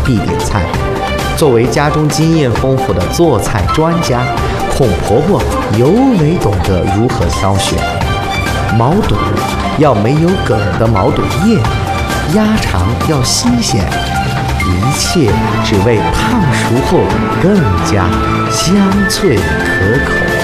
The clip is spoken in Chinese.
必点菜。作为家中经验丰富的做菜专家，孔婆婆尤为懂得如何挑选。毛肚要没有梗的毛肚叶，鸭肠要新鲜，一切只为烫熟后更加香脆可口。